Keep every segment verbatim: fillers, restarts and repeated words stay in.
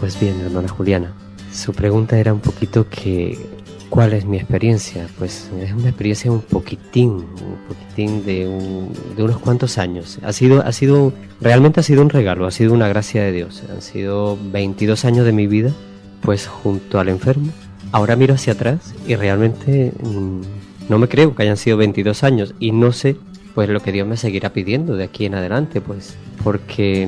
Pues bien, hermana Juliana, su pregunta era un poquito que ¿cuál es mi experiencia? Pues es una experiencia un poquitín, un poquitín de, un, de unos cuantos años. Ha sido, ha sido, realmente ha sido un regalo, ha sido una gracia de Dios. Han sido veintidós años de mi vida, pues junto al enfermo. Ahora miro hacia atrás y realmente mmm, no me creo que hayan sido veintidós años y no sé pues lo que Dios me seguirá pidiendo de aquí en adelante, pues porque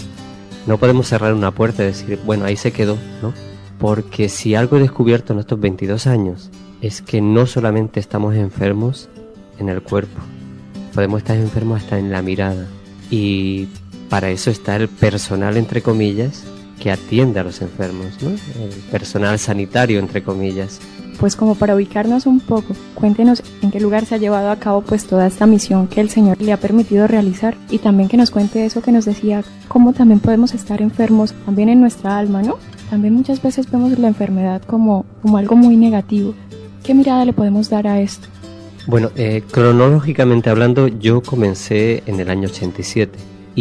no podemos cerrar una puerta y decir, bueno, ahí se quedó, ¿no? Porque si algo he descubierto en estos veintidós años es que no solamente estamos enfermos en el cuerpo, podemos estar enfermos hasta en la mirada. Y para eso está el personal, entre comillas, que atiende a los enfermos, ¿no? El personal sanitario, entre comillas. Pues como para ubicarnos un poco, cuéntenos en qué lugar se ha llevado a cabo pues toda esta misión que el Señor le ha permitido realizar, y también que nos cuente eso que nos decía, cómo también podemos estar enfermos también en nuestra alma, ¿no? También muchas veces vemos la enfermedad como, como algo muy negativo. ¿Qué mirada le podemos dar a esto? Bueno, eh, cronológicamente hablando, yo comencé en el año ochenta y siete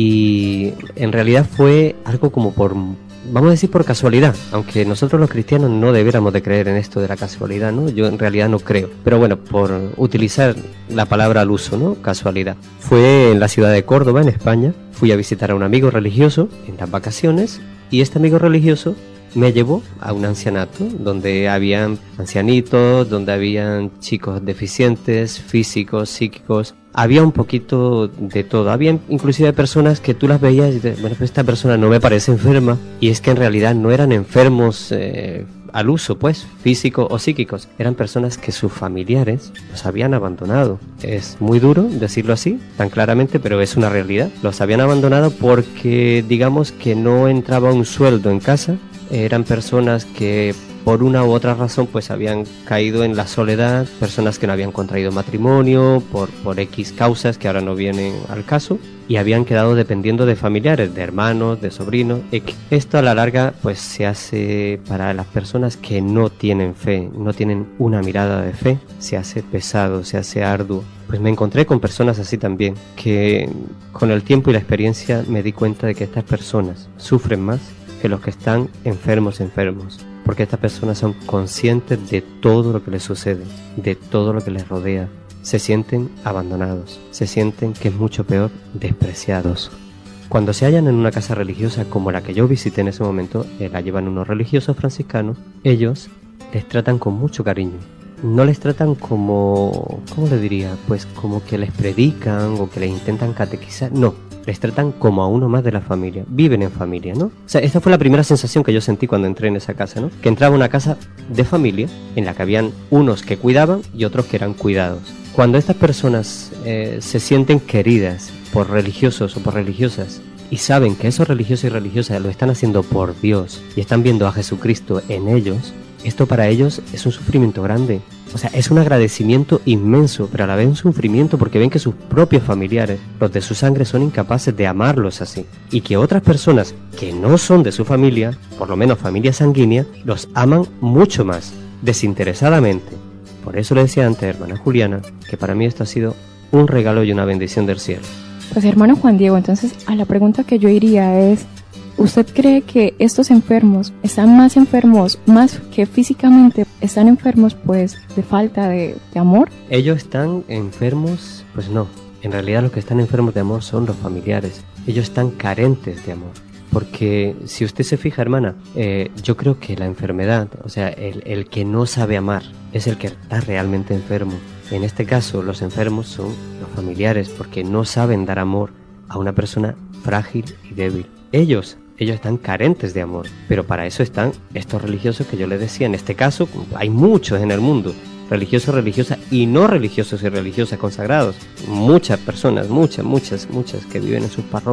y en realidad fue algo como por, vamos a decir por casualidad, aunque nosotros los cristianos no debiéramos de creer en esto de la casualidad, ¿no? Yo en realidad no creo, pero bueno, por utilizar la palabra al uso, ¿no? Casualidad. Fue en la ciudad de Córdoba, en España. Fui a visitar a un amigo religioso en las vacaciones y este amigo religioso me llevó a un ancianato donde habían ancianitos, donde habían chicos deficientes, físicos, psíquicos. Había un poquito de todo. Había inclusive personas que tú las veías y dices, bueno, pues esta persona no me parece enferma. Y es que en realidad no eran enfermos eh, al uso, pues, físicos o psíquicos. Eran personas que sus familiares los habían abandonado. Es muy duro decirlo así, tan claramente, pero es una realidad. Los habían abandonado porque, digamos, que no entraba un sueldo en casa. Eran personas que por una u otra razón pues habían caído en la soledad, personas que no habían contraído matrimonio por, por X causas que ahora no vienen al caso, y habían quedado dependiendo de familiares, de hermanos, de sobrinos. Esto a la larga pues se hace para las personas que no tienen fe, no tienen una mirada de fe, se hace pesado, se hace arduo. Pues me encontré con personas así también, que con el tiempo y la experiencia me di cuenta de que estas personas sufren más que los que están enfermos enfermos, porque estas personas son conscientes de todo lo que les sucede, de todo lo que les rodea. Se sienten abandonados, se sienten, que es mucho peor, despreciados. Cuando se hallan en una casa religiosa como la que yo visité en ese momento, eh, la llevan unos religiosos franciscanos, ellos les tratan con mucho cariño. No les tratan como, ¿cómo le diría? Pues como que les predican o que les intentan catequizar, no. Les tratan como a uno más de la familia, viven en familia, ¿no? O sea, esta fue la primera sensación que yo sentí cuando entré en esa casa, ¿no? Que entraba a una casa de familia en la que habían unos que cuidaban y otros que eran cuidados. Cuando estas personas eh, se sienten queridas por religiosos o por religiosas y saben que esos religiosos y religiosas lo están haciendo por Dios y están viendo a Jesucristo en ellos, esto para ellos es un sufrimiento grande. O sea, es un agradecimiento inmenso, pero a la vez un sufrimiento porque ven que sus propios familiares, los de su sangre, son incapaces de amarlos así. Y que otras personas que no son de su familia, por lo menos familia sanguínea, los aman mucho más, desinteresadamente. Por eso le decía antes, hermana Juliana, que para mí esto ha sido un regalo y una bendición del cielo. Pues hermano Juan Diego, entonces a la pregunta que yo iría es, ¿usted cree que estos enfermos están más enfermos, más que físicamente están enfermos pues de falta de, de amor? ¿Ellos están enfermos? Pues no. En realidad los que están enfermos de amor son los familiares. Ellos están carentes de amor. Porque si usted se fija, hermana, eh, yo creo que la enfermedad, o sea, el, el que no sabe amar, es el que está realmente enfermo. En este caso, los enfermos son los familiares porque no saben dar amor a una persona frágil y débil. Ellos Ellos están carentes de amor, pero para eso están estos religiosos que yo les decía. En este caso hay muchos en el mundo, religiosos, religiosas y no religiosos y religiosas consagrados. Muchas personas, muchas, muchas, muchas que viven en sus parroquias